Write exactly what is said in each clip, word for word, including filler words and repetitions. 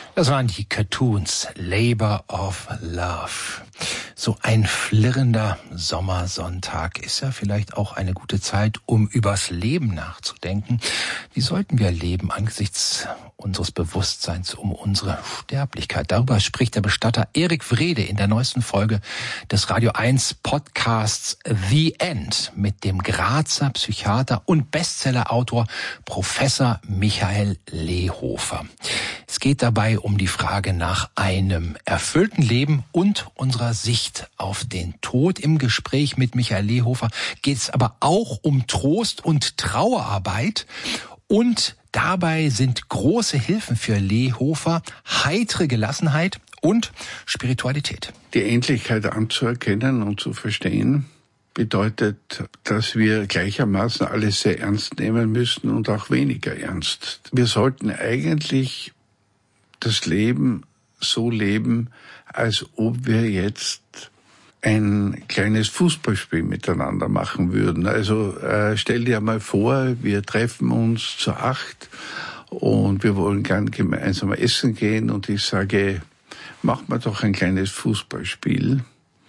Das waren die Cartoons, Labor of Love. So ein flirrender Sommersonntag ist ja vielleicht auch eine gute Zeit, um übers Leben nachzudenken. Wie sollten wir leben angesichts unseres Bewusstseins um unsere Sterblichkeit? Darüber spricht der Bestatter Erik Wrede in der neuesten Folge des Radio eins Podcasts The End mit dem Grazer Psychiater und Bestsellerautor Professor Michael Lehofer. Es geht dabei um die Frage nach einem erfüllten Leben und unserer Sicht auf den Tod. Im Gespräch mit Michael Lehofer geht es aber auch um Trost und Trauerarbeit. Und dabei sind große Hilfen für Lehofer heitere Gelassenheit und Spiritualität. Die Endlichkeit anzuerkennen und zu verstehen bedeutet, dass wir gleichermaßen alles sehr ernst nehmen müssen und auch weniger ernst. Wir sollten eigentlich das Leben so leben, als ob wir jetzt ein kleines Fußballspiel miteinander machen würden. Also äh, stell dir mal vor, wir treffen uns zu acht und wir wollen gern gemeinsam essen gehen und ich sage, machen wir doch ein kleines Fußballspiel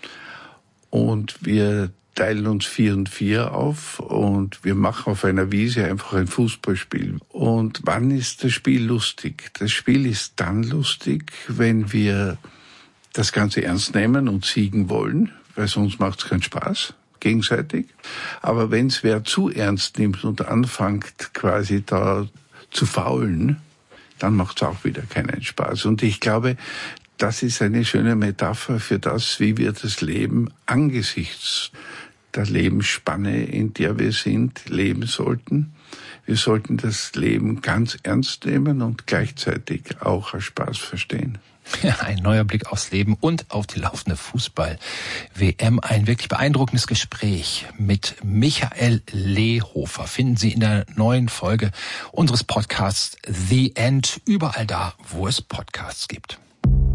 und wir teilen uns vier und vier auf und wir machen auf einer Wiese einfach ein Fußballspiel. Und wann ist das Spiel lustig? Das Spiel ist dann lustig, wenn wir das Ganze ernst nehmen und siegen wollen, weil sonst macht es keinen Spaß, gegenseitig. Aber wenn es wer zu ernst nimmt und anfängt quasi da zu faulen, dann macht es auch wieder keinen Spaß. Und ich glaube, das ist eine schöne Metapher für das, wie wir das Leben angesichts der Lebensspanne, in der wir sind, leben sollten. Wir sollten das Leben ganz ernst nehmen und gleichzeitig auch als Spaß verstehen. Ja, ein neuer Blick aufs Leben und auf die laufende Fußball-W M. Ein wirklich beeindruckendes Gespräch mit Michael Lehofer finden Sie in der neuen Folge unseres Podcasts The End, überall da, wo es Podcasts gibt.